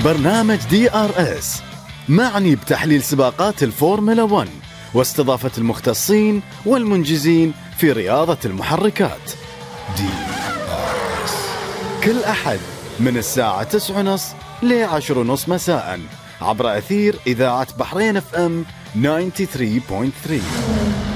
برنامج DRS معني بتحليل سباقات الفورمولا 1 واستضافة المختصين والمنجزين في رياضة المحركات. DRS كل أحد من الساعة 9:30 ل 10:30 مساء عبر أثير إذاعة بحرين FM 93.3.